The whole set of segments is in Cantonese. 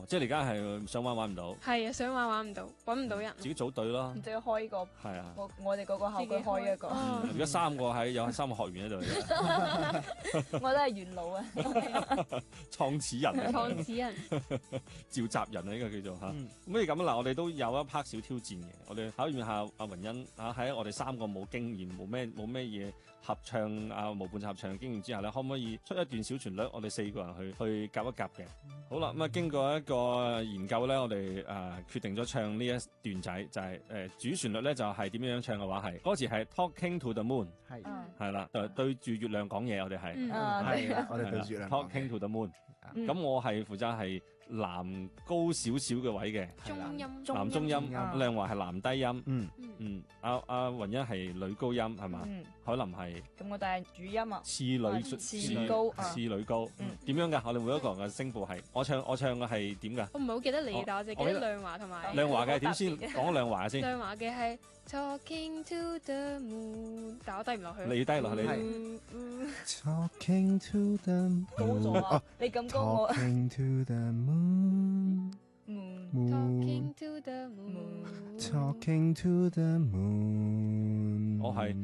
即係你而家係想玩唔到， 係啊，想玩唔到，揾唔到人。 自己組隊咯。 唔知要開個， 係啊， 我哋嗰個校區開一個， 哦而家3個有3個學員喺度嘅， 我都係元老啊， 創始人啊， 創始人召集人啊，呢個叫做嚇。咁不如咁嗱，我哋都有一 part 小挑戰嘅，我哋考驗下阿雲欣嚇，喺我哋3個冇經驗、冇咩嘢合唱啊無伴奏合唱嘅經驗之下咧，可唔可以出一段小旋律？我哋4個人去夾一夾嘅。好啦，咁啊經過一個研究咧，我哋決定咗唱呢一段仔，就係主旋律咧就係點樣唱嘅話係歌詞係 Talking to the Moon， 係啦，對住月亮講嘢，我哋係我哋對住月亮 Talking to the Moon。咁我係負責係男高少少嘅位嘅， 中音， 男中音，亮華係男低音，阿雲欣係女高音係嘛？海林係咁我哋係主音啊， 次女高，次女高，點樣㗎？我哋每一個人嘅聲部係，我唱嘅係點㗎？ 我唔係好記得你，但我淨記得亮華同埋亮華嘅點先？講亮華先。 亮華嘅係 Talking to the moon，但我低唔落去。 你低落去，你 Talking to the moon， 高咗啊！你咁高我。 Talking to the moon， Talking to the moon， Talking to the moon，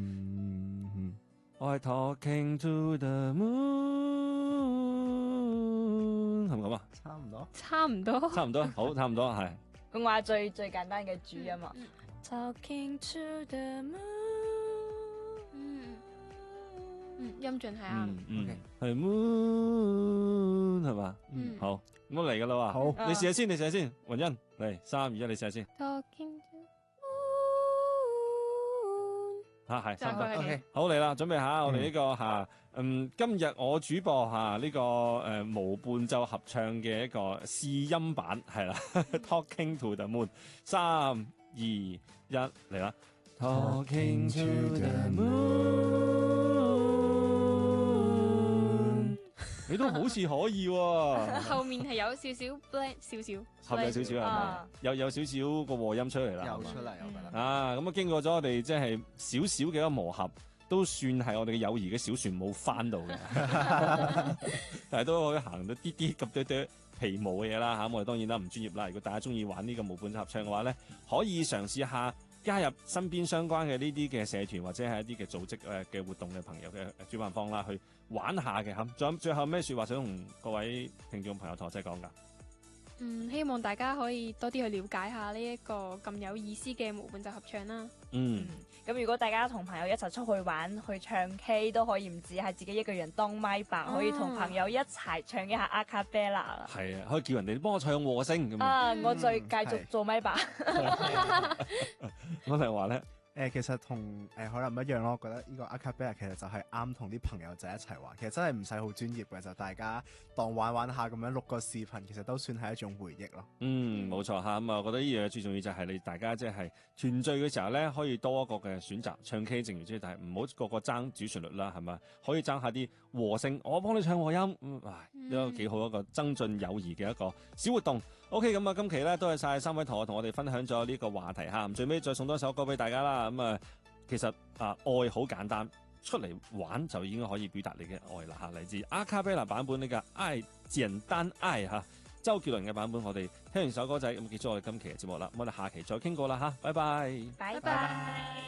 我係 Talking to the moon， 係咪咁啊？ 差唔多， 差唔多， 好，差唔多係。 咁我係最簡單嘅主音啊。 Talking to the moon， 音準係啱， 係 moon 係嘛？好，咁我嚟噶啦喎。 好， 你試下先，雲欣嚟3、2、1，你試下先。 Talking to moon， 係大概係 ，OK， 好嚟啦，準備下我哋呢個今日我主播呢個無伴奏合唱嘅一個試音版係啦，Talking to the Moon， 3、2、1嚟啦 ，Talking to the moon， 你都好似可以喎， 後面係有少少 blank， 後面有少少係嘛，有少少個和音出嚟啦， 又出嚟我覺得。 咁啊經過咗我哋即係少少嘅一個磨合。都算係我哋嘅友誼嘅小船冇翻到嘅，但係都可以行到啲咁多皮毛嘅嘢啦嚇。我哋當然啦唔專業啦。如果大家中意玩呢個無伴奏合唱嘅話咧，可以嘗試下加入身邊相關嘅呢啲嘅社團或者係一啲嘅組織嘅活動嘅朋友嘅主辦方啦，去玩下嘅嚇。仲有最後咩説話想同各位聽眾朋友同學仔講㗎？ 希望大家可以多啲去了解下呢一個咁有意思嘅無伴奏合唱啦。 咁如果大家同朋友一齊出去玩去唱 K， 都可以唔止係自己一個人當咪白，可以同朋友一齊唱一下阿卡貝拉啦。 係啊，可以叫人哋幫我唱和聲咁我再繼續做咪白。 我哋話咧。 其實同海林一樣咯，我覺得呢個阿卡貝拉其實就係啱同啲朋友仔一齊玩，其實真係唔使好專業嘅，就大家當玩下咁樣錄個視頻，其實都算係一種回憶咯。 冇錯嚇，咁啊，我覺得呢樣嘢最重要就係你大家即係團聚嘅時候咧，可以多一個嘅選擇唱 K，正如即係，但係唔好個個爭主旋律啦，係咪？可以爭下啲和聲，我幫你唱和音，呢個幾好一個增進友誼嘅一個小活動。OK，咁啊，今期咧多謝晒3位同學同我哋分享咗呢個話題嚇，最尾再送多首歌俾大家啦。其實愛好簡單，出嚟玩就已經可以表達你嘅愛啦嚇。嚟自阿卡貝拉版本呢個愛簡單愛嚇，周杰倫嘅版本，我哋聽完首歌仔咁結束我哋今期嘅節目啦。我哋下期再傾過啦嚇，拜拜。 拜拜。